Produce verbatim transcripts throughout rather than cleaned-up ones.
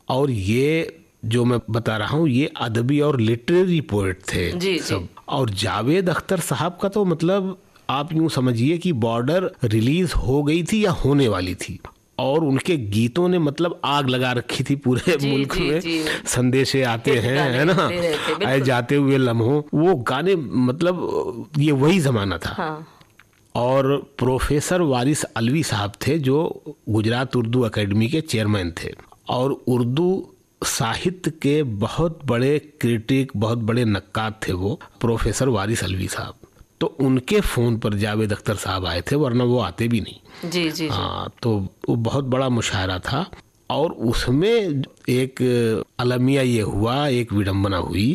और ये जो मैं बता रहा हूँ ये अदबी और लिटरेरी पोएट थे जी, सब। और जावेद अख्तर साहब का तो मतलब आप यूँ समझिए कि बॉर्डर रिलीज हो गई थी या होने वाली थी, और उनके गीतों ने मतलब आग लगा रखी थी पूरे जी, मुल्क जी, में। जी। संदेशे आते हैं, है ना, आए जाते हुए लम्हों, वो गाने मतलब ये वही जमाना था। हाँ। और प्रोफेसर वारिस अलवी साहब थे जो गुजरात उर्दू एकेडमी के चेयरमैन थे, और उर्दू साहित्य के बहुत बड़े क्रिटिक, बहुत बड़े नक्काद थे वो प्रोफेसर वारिस अलवी साहब। तो उनके फ़ोन पर जावेद अख्तर साहब आए थे, वरना वो आते भी नहीं। जी जी हाँ, तो वो बहुत बड़ा मुशायरा था, और उसमें एक अलमिया ये हुआ, एक विडंबना हुई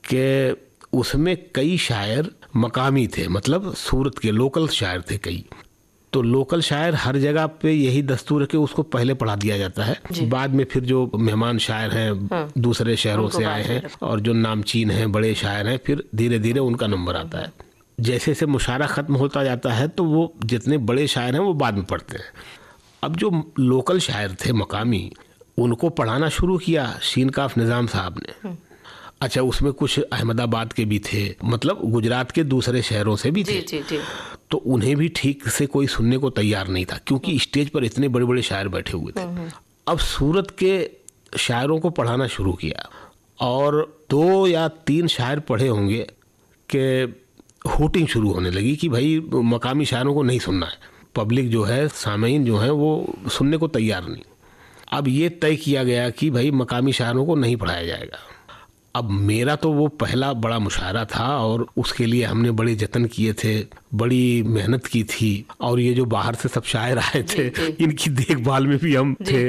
कि उसमें कई शायर मकामी थे, मतलब सूरत के लोकल शायर थे कई। तो लोकल शायर हर जगह पे यही दस्तूर है कि उसको पहले पढ़ा दिया जाता है, बाद में फिर जो मेहमान शायर हैं हाँ, दूसरे शहरों से आए हैं और जो नामचीन हैं, बड़े शायर हैं, फिर धीरे धीरे उनका नंबर आता है। जैसे जैसे मुशायरा ख़त्म होता जाता है तो वो जितने बड़े शायर हैं वो बाद में पढ़ते हैं। अब जो लोकल शायर थे मकामी, उनको पढ़ाना शुरू किया शीन काफ निज़ाम साहब ने। अच्छा, उसमें कुछ अहमदाबाद के भी थे, मतलब गुजरात के दूसरे शहरों से भी थे। जी, जी, जी। तो उन्हें भी ठीक से कोई सुनने को तैयार नहीं था, क्योंकि स्टेज पर इतने बड़े बड़े शायर बैठे हुए थे। अब सूरत के शायरों को पढ़ाना शुरू किया, और दो या तीन शायर पढ़े होंगे कि हुटिंग शुरू होने लगी कि भाई मकामी शायरों को नहीं सुनना है। पब्लिक जो है, सामीन जो है, वो सुनने को तैयार नहीं। अब ये तय किया गया कि भाई मकामी शायरों को नहीं पढ़ाया जाएगा। अब मेरा तो वो पहला बड़ा मुशायरा था, और उसके लिए हमने बड़े जतन किए थे, बड़ी मेहनत की थी, और ये जो बाहर से सब शायर आए थे इनकी देखभाल में भी हम थे।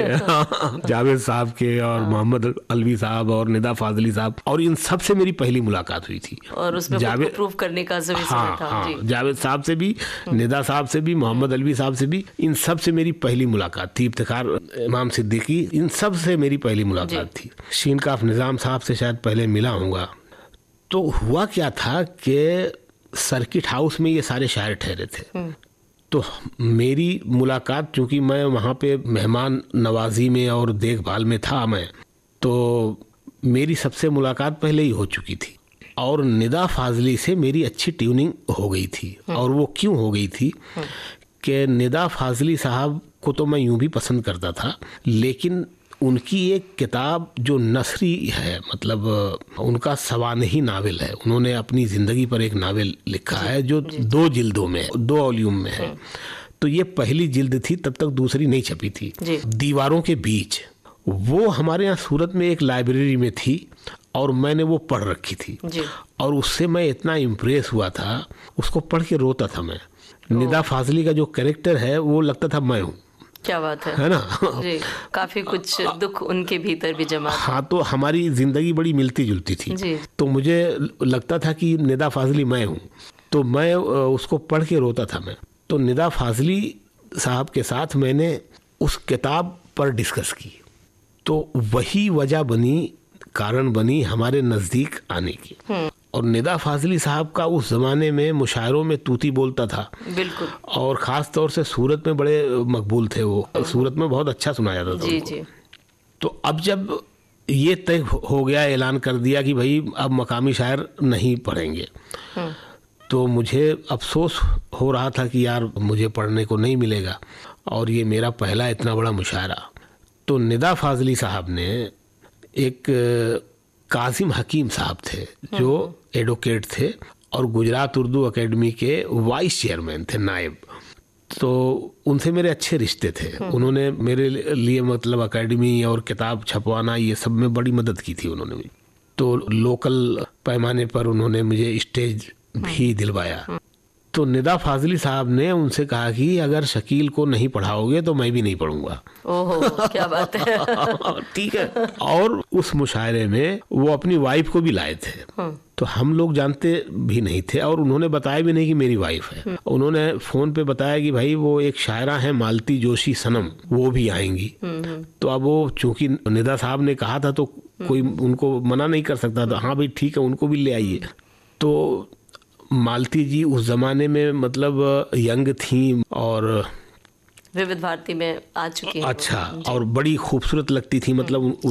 जावेद साहब के और मोहम्मद अलवी साहब और निदा फाजली साहब, और इन सब से मेरी पहली मुलाकात हुई थी। और उसमें जावेद प्रूफ करने का समय हाँ, था। हाँ, जावेद साहब से भी, निदा साहब से भी, मोहम्मद अलवी साहब से भी, इन सब से मेरी पहली मुलाकात थी। इफ्तिखार इमाम सिद्दीकी, इन सब से मेरी पहली मुलाकात थी। शीन काफ निज़ाम साहब से शायद पहले मिला हूँगा। तो हुआ क्या था कि सर्किट हाउस में ये सारे शायर ठहरे थे। तो मेरी मुलाकात, चूंकि मैं वहाँ पे मेहमान नवाजी में और देखभाल में था मैं, तो मेरी सबसे मुलाकात पहले ही हो चुकी थी, और निदा फाजली से मेरी अच्छी ट्यूनिंग हो गई थी। और वो क्यों हो गई थी कि निदा फाजली साहब को तो मैं यूं भी पसंद करता था, लेकिन उनकी एक किताब जो नसरी है, मतलब उनका सवानही नावल है, उन्होंने अपनी ज़िंदगी पर एक नावल लिखा है जो दो जिल्दों में है, दो वॉल्यूम में है। तो ये पहली जिल्द थी, तब तक दूसरी नहीं छपी थी, दीवारों के बीच। वो हमारे यहाँ सूरत में एक लाइब्रेरी में थी, और मैंने वो पढ़ रखी थी, और उससे मैं इतना इम्प्रेस हुआ था, उसको पढ़ के रोता था मैं। निदा फाजली का जो कैरेक्टर है वो लगता था मैं हूँ। क्या बात है, है ना। जी, काफी कुछ दुख उनके भीतर भी जमा था। हाँ, तो हमारी जिंदगी बड़ी मिलती जुलती थी जी। तो मुझे लगता था कि निदा फाजली मैं हूँ, तो मैं उसको पढ़ के रोता था मैं। तो निदा फाजली साहब के साथ मैंने उस किताब पर डिस्कस की, तो वही वजह बनी, कारण बनी हमारे नज़दीक आने की। और निदा फाजली साहब का उस ज़माने में मुशायरों में तूती बोलता था, बिल्कुल, और ख़ास तौर से सूरत में बड़े मकबूल थे वो, सूरत में बहुत अच्छा सुना जाता था जी, जी। तो अब जब ये तय हो गया, ऐलान कर दिया कि भाई अब मकामी शायर नहीं पढ़ेंगे, तो मुझे अफसोस हो रहा था कि यार मुझे पढ़ने को नहीं मिलेगा, और ये मेरा पहला इतना बड़ा मुशायरा। तो निदा फाजली साहब ने, एक कासिम हकीम साहब थे जो एडवोकेट थे और गुजरात उर्दू एकेडमी के वाइस चेयरमैन थे, नायब, तो उनसे मेरे अच्छे रिश्ते थे। उन्होंने मेरे लिए मतलब एकेडमी और किताब छपवाना ये सब में बड़ी मदद की थी उन्होंने भी। तो लोकल पैमाने पर उन्होंने मुझे स्टेज भी दिलवाया। तो निदा फाजली साहब ने उनसे कहा कि अगर शकील को नहीं पढ़ाओगे तो मैं भी नहीं पढ़ूंगा। ओहो, क्या बात है। ठीक है। और उस मुशायरे में वो अपनी वाइफ को भी लाए थे, तो हम लोग जानते भी नहीं थे, और उन्होंने बताया भी नहीं कि मेरी वाइफ है। उन्होंने फोन पे बताया कि भाई वो एक शायरा है मालती जोशी सनम, वो भी आएंगी। तो अब वो चूंकि निदा साहब ने कहा था तो कोई उनको मना नहीं कर सकता था, हाँ भाई ठीक है, उनको भी ले आइए। तो मालती जी उस जमाने में मतलब यंग थी और विविध भारती में आ चुकी हैं। अच्छा, और बड़ी खूबसूरत लगती थी, मतलब